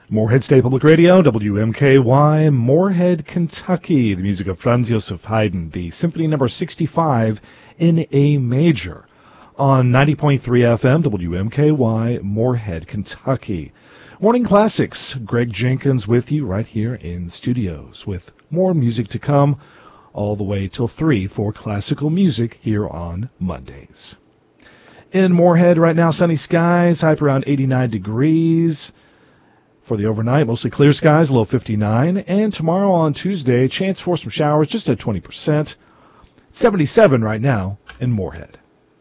Morehead State Public Radio, WMKY, Morehead, Kentucky. The music of Franz Joseph Haydn, the Symphony No. 65 in A major, on 90.3 FM, WMKY, Morehead, Kentucky. Morning Classics, Greg Jenkins with you right here in studios with more music to come all the way till 3 for classical music here on Mondays. In Morehead right now, sunny skies, high up around 89 degrees. For the overnight, mostly clear skies, low 59. And tomorrow on Tuesday, chance for some showers just at 20%. 77 right now in Morehead.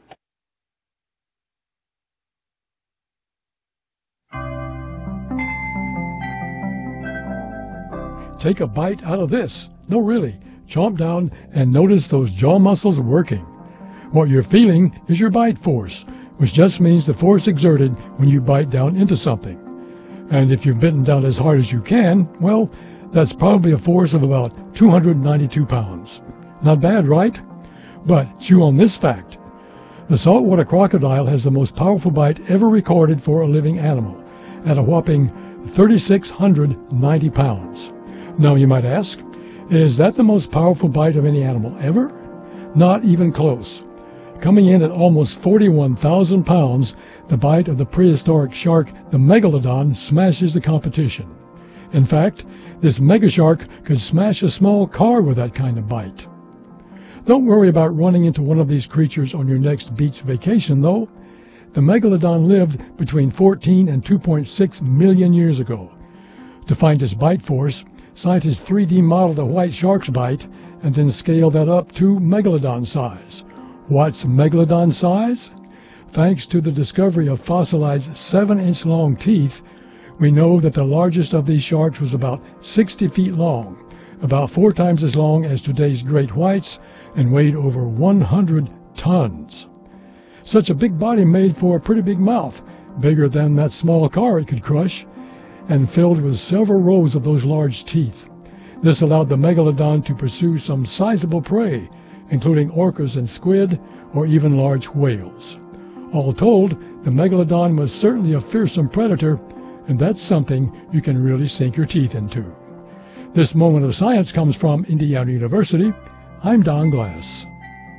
Take a bite out of this. No, really. Chomp down and notice those jaw muscles working. What you're feeling is your bite force, which just means the force exerted when you bite down into something. And if you've bitten down as hard as you can, well, that's probably a force of about 292 pounds. Not bad, right? But chew on this fact. The saltwater crocodile has the most powerful bite ever recorded for a living animal, at a whopping 3,690 pounds. Now you might ask, is that the most powerful bite of any animal ever? Not even close. Coming in at almost 41,000 pounds, the bite of the prehistoric shark, the Megalodon, smashes the competition. In fact, this megashark could smash a small car with that kind of bite. Don't worry about running into one of these creatures on your next beach vacation, though. The Megalodon lived between 14 and 2.6 million years ago. To find its bite force, scientists 3D modeled a white shark's bite and then scaled that up to Megalodon size. What's Megalodon size? Thanks to the discovery of fossilized 7-inch long teeth, we know that the largest of these sharks was about 60 feet long, about 4 times as long as today's great whites, and weighed over 100 tons. Such a big body made for a pretty big mouth, bigger than that small car it could crush, and filled with several rows of those large teeth. This allowed the Megalodon to pursue some sizable prey, including orcas and squid, or even large whales. All told, the Megalodon was certainly a fearsome predator, and that's something you can really sink your teeth into. This moment of science comes from Indiana University. I'm Don Glass.